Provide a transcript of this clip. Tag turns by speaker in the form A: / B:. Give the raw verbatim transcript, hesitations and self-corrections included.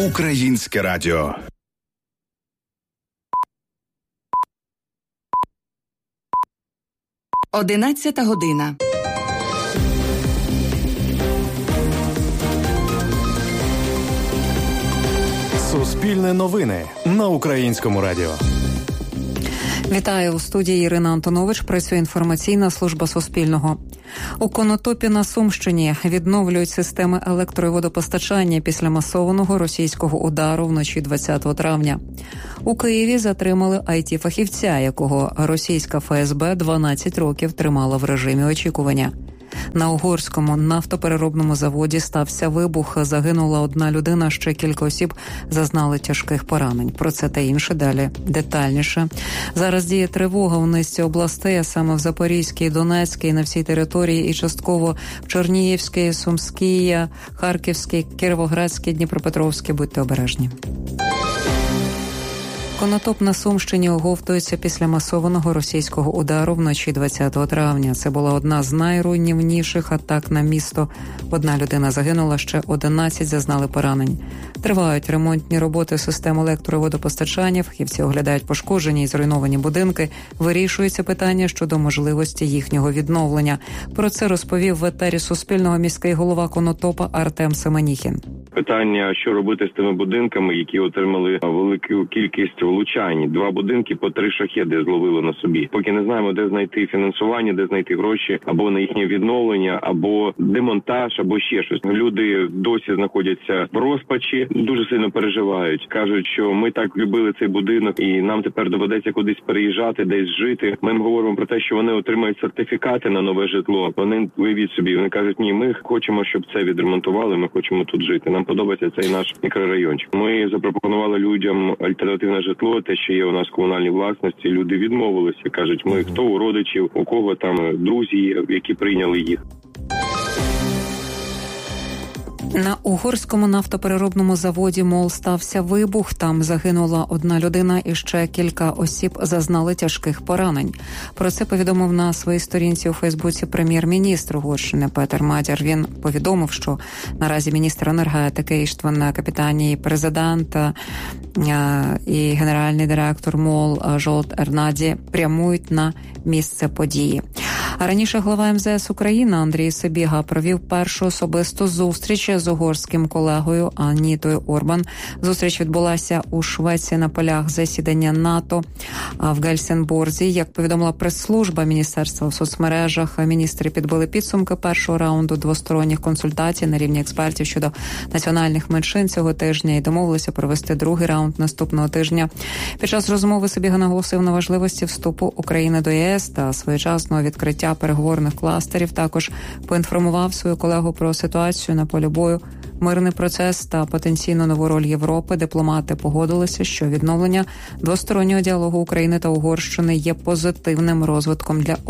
A: Українське радіо.
B: Одинадцята година.
C: Суспільне новини на Українському радіо.
D: Вітаю, у студії Ірина Антонович. Працює інформаційна служба Суспільного. У Конотопі на Сумщині відновлюють системи електро- і водопостачання після масованого російського удару вночі двадцятого травня. У Києві затримали ай ті-фахівця, якого російська еф ес бе дванадцять років тримала в режимі очікування. На угорському нафтопереробному заводі стався вибух. Загинула одна людина, ще кілька осіб зазнали тяжких поранень. Про це та інше далі детальніше. Зараз діє тривога в низці областей, а саме в Запорізькій, Донецькій, на всій території і частково в Чернігівській, Сумській, Харківській, Кіровоградській, Дніпропетровській. Будьте обережні. Конотоп на Сумщині оговтується після масованого російського удару вночі двадцятого травня. Це була одна з найруйнівніших атак на місто. Одна людина загинула, ще одинадцять зазнали поранень. Тривають ремонтні роботи систем електро- і водопостачання. Фахівці оглядають пошкоджені і зруйновані будинки. Вирішується питання щодо можливості їхнього відновлення. Про це розповів в етері Суспільного міський голова Конотопа Артем Семеніхін.
E: Питання, що робити з тими будинками, які отримали велику кількість влучань. Два будинки по три шахеди зловило на собі. Поки не знаємо, де знайти фінансування, де знайти гроші, або на їхнє відновлення, або демонтаж, або ще щось. Люди досі знаходяться в розпачі, дуже сильно переживають. Кажуть, що ми так любили цей будинок, і нам тепер доведеться кудись переїжджати, десь жити. Ми їм говоримо про те, що вони отримають сертифікати на нове житло. Вони, уявіть собі, вони кажуть, ні, ми хочемо, щоб це відремонтували, ми хочемо тут жити. Нам подобається цей наш мікрорайончик. Ми запропонували людям альтернативне житло, те, що є у нас в комунальній власності. Люди відмовилися, кажуть, ми хто у родичів, у кого там друзі, які прийняли їх.
D: На угорському нафтопереробному заводі МОЛ стався вибух. Там загинула одна людина і ще кілька осіб зазнали тяжких поранень. Про це повідомив на своїй сторінці у Фейсбуці прем'єр-міністр Угорщини Петер Мадяр. Він повідомив, що наразі міністр енергетики Іштван Капітані, президент і генеральний директор МОЛ Зсолт Ернаді прямують на місце події. А раніше глава ем зе ес України Андрій Сибіга провів першу особисту зустріч з угорським колегою Анітою Орбан. Зустріч відбулася у Швеції на полях засідання НАТО в Гельсінборзі. Як повідомила прес-служба міністерства в соцмережах, міністри підбили підсумки першого раунду двосторонніх консультацій на рівні експертів щодо національних меншин цього тижня і домовилися провести другий раунд наступного тижня. Під час розмови Сибіга наголосив на важливості вступу України до ЄС та своєчасного відкриття переговорних кластерів. Також поінформував свою колегу про ситуацію на полі бою, мирний процес та потенційну нову роль Європи. Дипломати погодилися, що відновлення двостороннього діалогу України та Угорщини є позитивним розвитком для